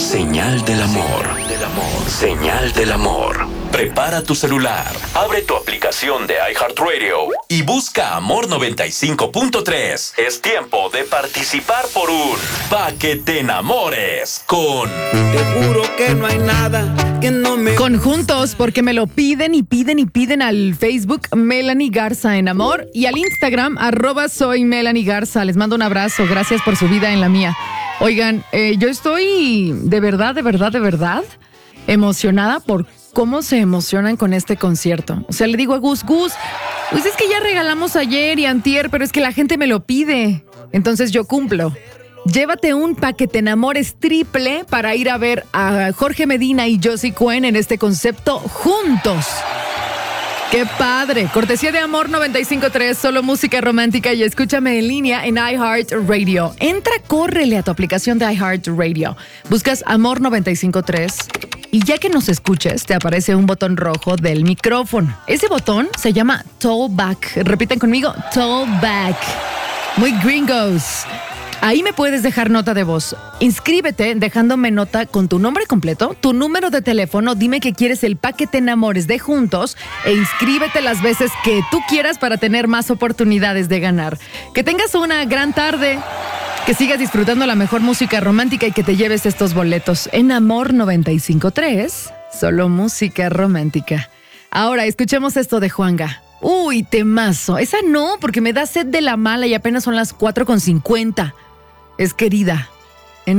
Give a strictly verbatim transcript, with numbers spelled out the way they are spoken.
Señal del amor. Señal del amor. Prepara tu celular, abre tu aplicación de iHeartRadio y busca Amor noventa y cinco punto tres. Es tiempo de participar por un Pa' que te enamores con... Te juro que no hay nada que no me... Conjuntos, porque me lo piden y piden y piden al Facebook Melanie Garza en Amor y al Instagram arroba soy Melanie Garza. Les mando un abrazo, gracias por su vida en la mía. Oigan, eh, yo estoy de verdad, de verdad, de verdad emocionada por cómo se emocionan con este concierto. O sea, le digo a Gus, Gus, pues es que ya regalamos ayer y antier, pero es que la gente me lo pide. Entonces yo cumplo. Llévate un Pa' que te enamores triple para ir a ver a Jorge Medina y Josie Cuen en este concepto juntos. ¡Qué padre! Cortesía de Amor noventa y cinco punto tres, solo música romántica y escúchame en línea en iHeartRadio. Entra, córrele a tu aplicación de iHeartRadio. Buscas Amor noventa y cinco punto tres y ya que nos escuches, te aparece un botón rojo del micrófono. Ese botón se llama Tollback. Repiten conmigo, Tollback. Muy gringos. Ahí me puedes dejar nota de voz. Inscríbete dejándome nota con tu nombre completo, tu número de teléfono, dime que quieres el Pa' que te enamores de juntos e inscríbete las veces que tú quieras para tener más oportunidades de ganar. Que tengas una gran tarde, que sigas disfrutando la mejor música romántica y que te lleves estos boletos en Amor noventa y cinco punto tres, solo música romántica. Ahora, escuchemos esto de Juanga. Uy, temazo. Esa no, porque me da sed de la mala y apenas son las cuatro con cincuenta. Es Querida.